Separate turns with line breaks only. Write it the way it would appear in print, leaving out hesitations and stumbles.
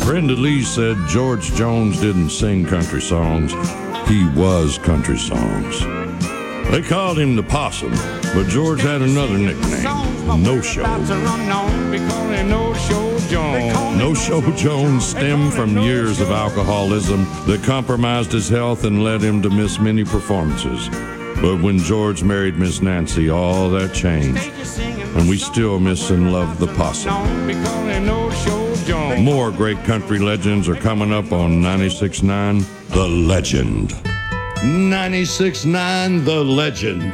Brenda Lee said George Jones didn't sing country songs. He was country songs. They called him the Possum, but George had another nickname, No-Show. No-Show Jones stemmed from years of alcoholism that compromised his health and led him to miss many performances. But when George married Miss Nancy, all that changed, and we still miss and love the Possum. More great country legends are coming up on 96.9 The Legend. 96.9 The Legend.